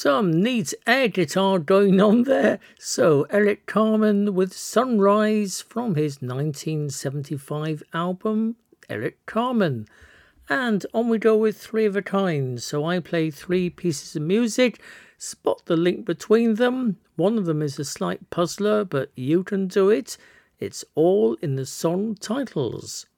Some neat air guitar going on there. So Eric Carmen with Sunrise from his 1975 album Eric Carmen. And on we go with Three of a Kind. So I play three pieces of music, spot the link between them. One of them is a slight puzzler, but you can do it. It's all in the song titles.